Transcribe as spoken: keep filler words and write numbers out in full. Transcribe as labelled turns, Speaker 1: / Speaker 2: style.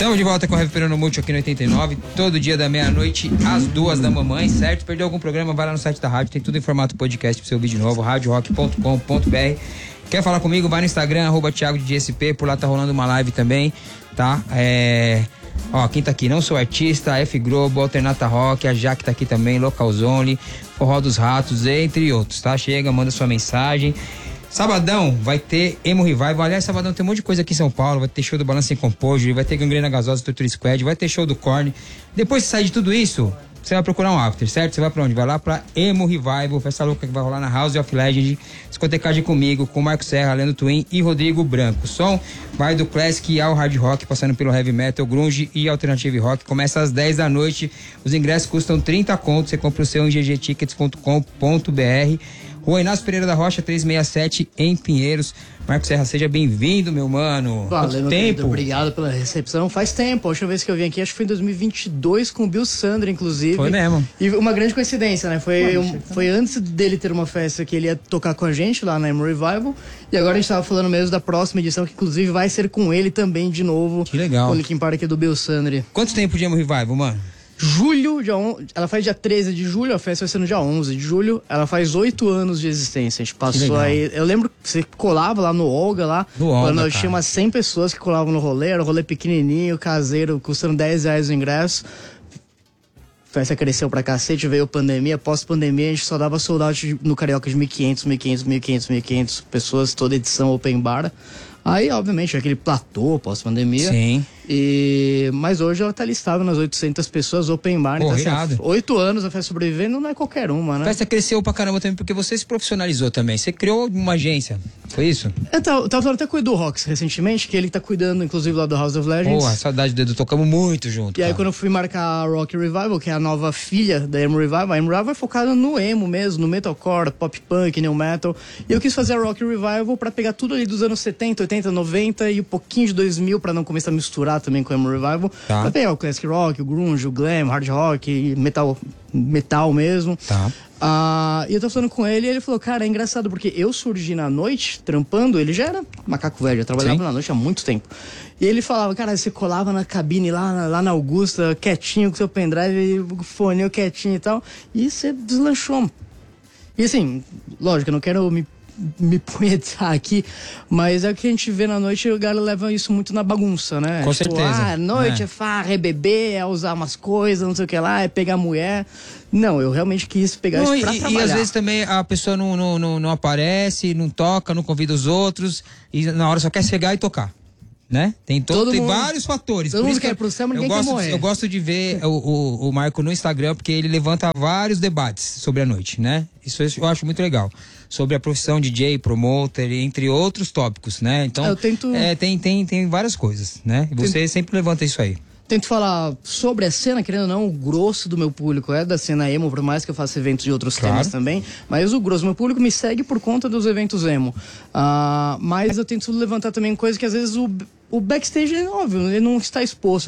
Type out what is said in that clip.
Speaker 1: Estamos de volta com o Reverendo Multi aqui no oitenta e nove, todo dia da meia-noite às duas da mamãe, certo? Perdeu algum programa, vai lá no site da rádio, tem tudo em formato podcast pra você ouvir de novo, rádio rock ponto com ponto b r. Quer falar comigo? Vai no Instagram, arroba Thiago de S P, por lá tá rolando uma live também, tá? É... Ó, quem tá aqui? Não Sou Artista, F Globo, Alternata Rock, a Jaque tá aqui também, Local Zone, Forró dos Ratos, entre outros, tá? Chega, manda sua mensagem. Sabadão vai ter Emo Revival. Aliás, sabadão tem um monte de coisa aqui em São Paulo. Vai ter show do Balança Sem Composure, vai ter Gangrena Gasosa, Torture Squad, vai ter show do Korn. Depois que sair de tudo isso, você vai procurar um after, certo? Você vai pra onde? Vai lá pra Emo Revival, festa louca que vai rolar na House of Legend, discotecagem comigo, com Marco Serra, Leandro Twin e Rodrigo Branco. O som vai do Classic ao Hard Rock, passando pelo Heavy Metal, Grunge e Alternative Rock. Começa às dez da noite, os ingressos custam trinta contos, você compra o seu em g g tickets ponto com ponto b r. Rua Inácio Pereira da Rocha, trezentos e sessenta e sete, em Pinheiros. Marco Serra, seja bem-vindo, meu mano.
Speaker 2: Valeu,
Speaker 1: Quanto tempo?
Speaker 2: Obrigado pela recepção. Faz tempo. A última vez que eu vim aqui, acho que foi em dois mil e vinte e dois, com o Bill Sandra, inclusive.
Speaker 1: Foi mesmo.
Speaker 2: E uma grande coincidência, né? Foi, um, foi antes dele ter uma festa que ele ia tocar com a gente lá na Emo Revival. E agora a gente tava falando mesmo da próxima edição, que inclusive vai ser com ele também de novo.
Speaker 1: Que legal.
Speaker 2: Com o Linkin Park do Bill Sandra.
Speaker 1: Quanto tempo de Emo Revival, mano?
Speaker 2: Julho, dia on... ela faz dia treze de julho, a festa vai ser no dia onze de julho. Ela faz oito anos de existência. A gente passou aí. Eu lembro que você colava lá no Olga, lá.
Speaker 1: No Olga,
Speaker 2: quando eu
Speaker 1: cara.
Speaker 2: tinha umas cem pessoas que colavam no rolê. Era um rolê pequenininho, caseiro, custando dez reais o ingresso. A festa cresceu pra cacete, veio pandemia. Pós-pandemia, a gente só dava sold out no Carioca de mil e quinhentos, mil e quinhentos, mil e quinhentos, mil e quinhentos pessoas, toda edição open bar. Aí, obviamente, aquele platô pós-pandemia.
Speaker 1: Sim.
Speaker 2: E... Mas hoje ela tá listada nas oitocentas pessoas, open bar.
Speaker 1: Pô,
Speaker 2: então,
Speaker 1: irado.
Speaker 2: assim, oito anos a festa sobrevivendo não é qualquer uma, né?
Speaker 1: A festa cresceu pra caramba também, porque você se profissionalizou também. Você criou uma agência, foi isso?
Speaker 2: Eu tava, eu tava falando até com o Edu Rox recentemente, que ele tá cuidando, inclusive, lá do House of Legends.
Speaker 1: Porra, saudade do Edu, tocamos muito junto.
Speaker 2: E aí,
Speaker 1: cara.
Speaker 2: quando eu fui marcar a Rock Revival, que é a nova filha da Emo Revival, a Emo Revival é focada no emo mesmo, no metalcore, pop punk, new metal. E eu quis fazer a Rock Revival pra pegar tudo ali dos anos setenta, oitenta, noventa e um pouquinho de dois mil, pra não começar a misturar também com a Emo Revival.
Speaker 1: Tá.
Speaker 2: Pra pegar o classic rock, o grunge, o glam, hard rock, metal, metal mesmo.
Speaker 1: Tá.
Speaker 2: Ah, e eu tô falando com ele e ele falou, cara, é engraçado porque eu surgi na noite, trampando, ele já era macaco velho, eu trabalhava
Speaker 1: Sim.
Speaker 2: na noite há muito tempo. E ele falava, cara, você colava na cabine lá, na- lá na Augusta, quietinho, com seu pendrive, fone quietinho e tal, e você deslanchou. E assim, lógico, eu não quero me me punhetar aqui, mas é o que a gente vê na noite, o galera leva isso muito na bagunça, né?
Speaker 1: Com
Speaker 2: Tipo,
Speaker 1: certeza.
Speaker 2: Ah, noite
Speaker 1: É.
Speaker 2: é farra, é beber, é usar umas coisas, não sei o que lá, é pegar mulher. Não, eu realmente quis pegar
Speaker 1: Não,
Speaker 2: isso pra
Speaker 1: e,
Speaker 2: trabalhar.
Speaker 1: e às vezes também a pessoa não, não, não, não aparece, não toca, não convida os outros, e na hora só quer chegar e tocar. Né? Tem, todo,
Speaker 2: Todo
Speaker 1: tem
Speaker 2: mundo-
Speaker 1: vários fatores.
Speaker 2: todo
Speaker 1: Por
Speaker 2: mundo
Speaker 1: isso que
Speaker 2: quer
Speaker 1: eu-
Speaker 2: ir pro céu, mas
Speaker 1: eu
Speaker 2: ninguém quer
Speaker 1: gosto,
Speaker 2: morrer.
Speaker 1: eu gosto de ver o, o, o Marco no Instagram, porque ele levanta vários debates sobre a noite, né? Isso eu acho muito legal. Sobre a profissão D J, promoter, entre outros tópicos, né? Então,
Speaker 2: Eu tento-
Speaker 1: é, tem, tem, tem várias coisas, né? E você sempre levanta isso aí.
Speaker 2: Tento falar sobre a cena, querendo ou não, o grosso do meu público é da cena emo, por mais que eu faça eventos de outros
Speaker 1: Claro.
Speaker 2: temas também, mas o grosso do meu público me segue por conta dos eventos emo. Ah, mas eu tento levantar também coisas que às vezes o, o backstage, é óbvio, ele não está exposto